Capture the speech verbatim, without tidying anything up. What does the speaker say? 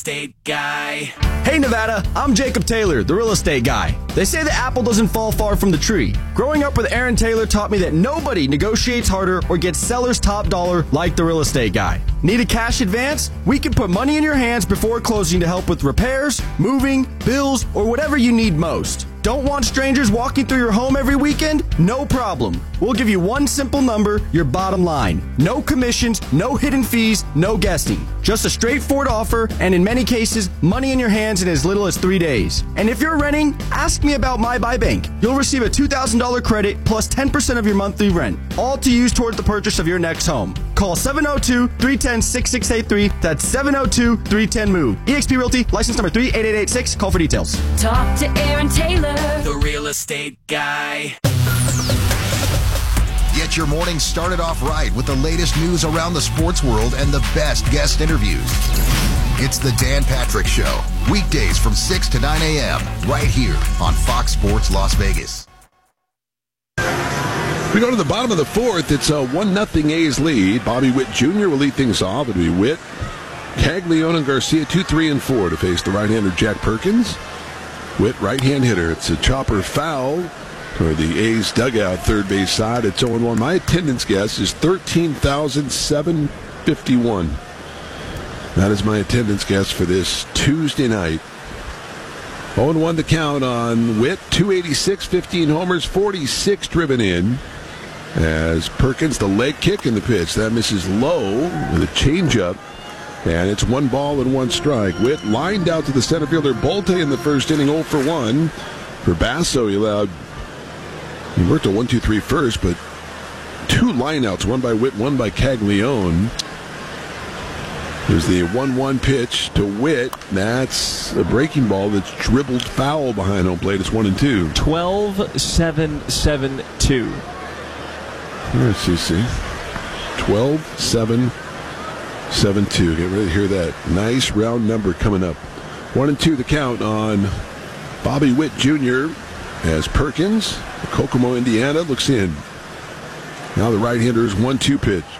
estate guy. Hey Nevada, I'm Jacob Taylor, the real estate guy. They say the apple doesn't fall far from the tree. Growing up with Aaron Taylor taught me that nobody negotiates harder or gets seller's top dollar like the real estate guy. Need a cash advance? We can put money in your hands before closing to help with repairs, moving, bills, or whatever you need most. Don't want strangers walking through your home every weekend? No problem. We'll give you one simple number, your bottom line. No commissions, no hidden fees, no guessing. Just a straightforward offer, and in many cases, money in your hands in as little as three days. And if you're renting, ask me about My Buy Bank. You'll receive a two thousand dollars credit plus ten percent of your monthly rent, all to use towards the purchase of your next home. Call seven oh two, three one zero, six six eight three. That's seven oh two, three one zero, MOVE. eXp Realty, license number three eight eight eight six. Call for details. Talk to Aaron Taylor, the real estate guy. Get your morning started off right with the latest news around the sports world and the best guest interviews. It's the Dan Patrick Show, weekdays from six to nine a.m. right here on Fox Sports Las Vegas. We go to the bottom of the fourth. It's a one nothing A's lead. Bobby Witt Junior will lead things off. It'll be Witt, Caglione, and Garcia, two, three, and four to face the right-hander Jack Perkins. Witt, right-hand hitter. It's a chopper foul for the A's dugout, third base side. It's oh one. My attendance guess is thirteen thousand seven hundred fifty-one. That is my attendance guess for this Tuesday night. oh one to count on Witt, two eighty-six, fifteen homers, forty-six driven in. As Perkins, the leg kick in the pitch. That misses low with a changeup. And it's one ball and one strike. Witt lined out to the center fielder Bolte in the first inning, oh for one. For Basso, he allowed, he worked a one two three first, but two lineouts, one by Witt, one by Caglione. There's the one one pitch to Witt. That's a breaking ball that's dribbled foul behind home plate. It's one and two. twelve seven seven two. Let's see, see. twelve seven seven two. Get ready to hear that. Nice round number coming up. One and two the count on Bobby Witt Junior as Perkins, Kokomo, Indiana, looks in. Now the right-hander's one two pitch.